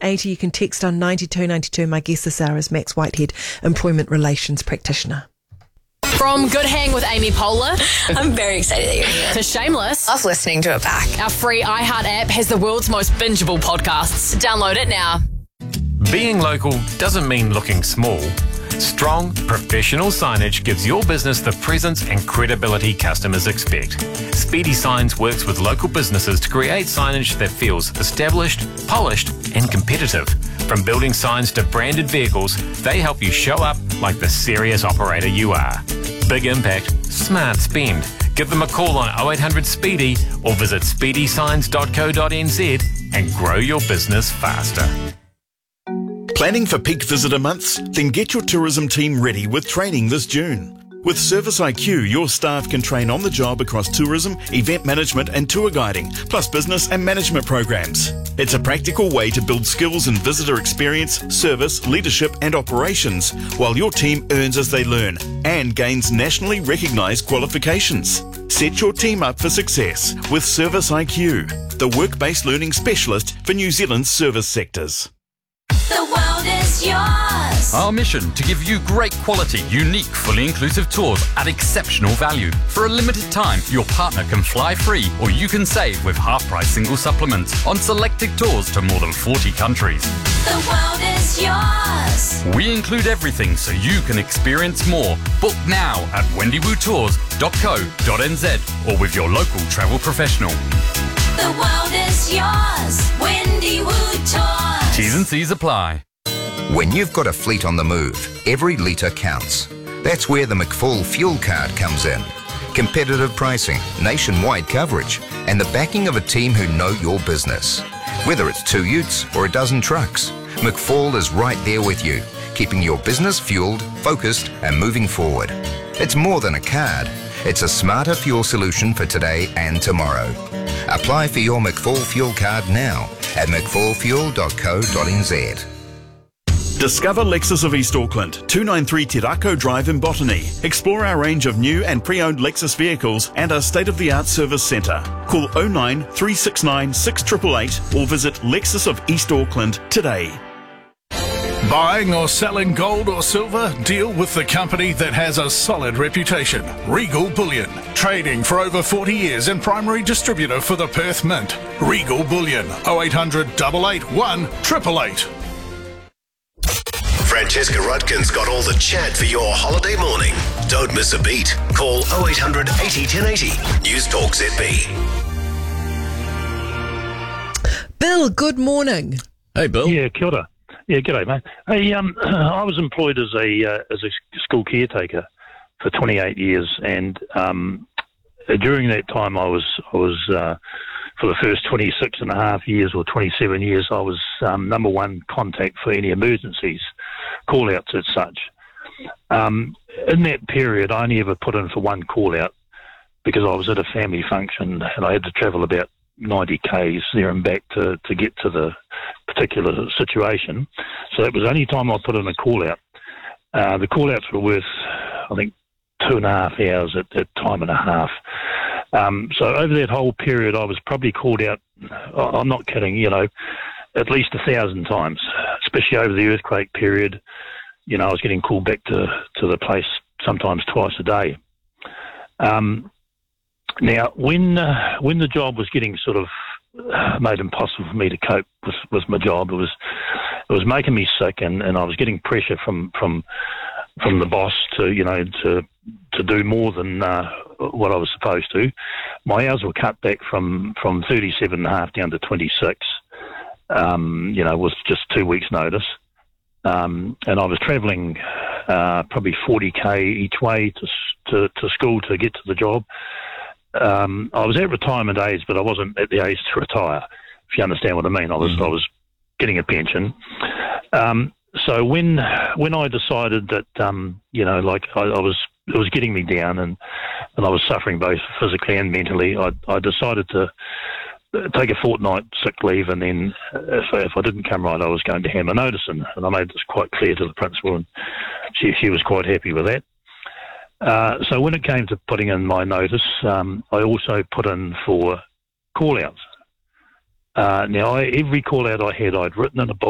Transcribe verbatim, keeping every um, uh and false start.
eighty. You can text on ninety-two ninety-two. My guest this hour is Max Whitehead, Employment Relations Practitioner. From Good Hang with Amy Poehler I'm very excited that you're here. to Shameless, Love listening to it back. our free iHeart app has the world's most bingeable podcasts. Download it now. Being local doesn't mean looking small. Strong, professional signage gives your business the presence and credibility customers expect. Speedy Signs works with local businesses to create signage that feels established, polished, and competitive. From building signs to branded vehicles, they help you show up like the serious operator you are. Big impact, smart spend. Give them a call on oh eight hundred Speedy or visit speedy signs dot co dot n z and grow your business faster. Planning for peak visitor months? Then get your tourism team ready with training this June. With Service I Q, your staff can train on the job across tourism, event management and tour guiding, plus business and management programs. It's a practical way to build skills in visitor experience, service, leadership and operations, while your team earns as they learn and gains nationally recognised qualifications. Set your team up for success with Service I Q, the work-based learning specialist for New Zealand's service sectors. The world is yours. Our mission to give you great quality, unique, fully inclusive tours at exceptional value. For a limited time, your partner can fly free or you can save with half-price single supplements on selected tours to more than forty countries. The world is yours. We include everything so you can experience more. Book now at wendy woo tours dot co dot n z or with your local travel professional. The world is yours. Wendy Woo Tours. T's and C's apply. When you've got a fleet on the move, every litre counts. That's where the McFall Fuel Card comes in. Competitive pricing, nationwide coverage, and the backing of a team who know your business. Whether it's two utes or a dozen trucks, McFall is right there with you, keeping your business fueled, focused, and moving forward. It's more than a card. It's a smarter fuel solution for today and tomorrow. Apply for your McFall Fuel Card now at mcfall fuel dot co dot n z. Discover Lexus of East Auckland, two ninety-three Te Rako Drive in Botany. Explore our range of new and pre-owned Lexus vehicles and our state-of-the-art service centre. Call oh nine three six nine six eight eight eight or visit Lexus of East Auckland today. Buying or selling gold or silver? Deal with the company that has a solid reputation. Regal Bullion. Trading for over forty years and primary distributor for the Perth Mint. Regal Bullion. oh eight hundred, eight eight one, eight eight eight eight. Francesca Rudkin's got all the chat for your holiday morning. Don't miss a beat. Call oh eight hundred eighty ten eighty. News Talk Z B. Bill, good morning. Hey, Bill. Yeah, kia ora. Yeah, g'day, mate. Hey, um, I was employed as a uh, as a school caretaker for twenty-eight years, and um, during that time, I was I was uh, for the first twenty-six and a half years or twenty-seven years, I was um, number one contact for any emergencies, call outs as such. Um, in that period, I only ever put in for one call out because I was at a family function and I had to travel about ninety kays there and back to, to get to the particular situation. So it was the only time I put in a call out. Uh, the call outs were worth, I think, two and a half hours at, at time and a half. Um, so over that whole period, I was probably called out, I'm not kidding, you know, at least a thousand times, especially over the earthquake period. You know, I was getting called back to, to the place sometimes twice a day. Um, now, when uh, when the job was getting sort of uh, made impossible for me to cope with, with my job, it was it was making me sick, and, and I was getting pressure from from from the boss to you know to to do more than uh, what I was supposed to. My hours were cut back from from thirty-seven and a half down to twenty-six. Um, you know, with just two weeks' notice, um, and I was travelling uh, probably forty k each way to, to to school to get to the job. Um, I was at retirement age, but I wasn't at the age to retire, if you understand what I mean. I was mm-hmm. I was getting a pension. Um, so when when I decided that um, you know, like I, I was, it was getting me down, and, and I was suffering both physically and mentally, I, I decided to take a fortnight sick leave, and then if, if I didn't come right, I was going to hand a notice in, and I made this quite clear to the principal, and she she was quite happy with that. Uh, so when it came to putting in my notice, um, I also put in for call-outs. Uh, now, I, every call-out I had, I'd written in a book.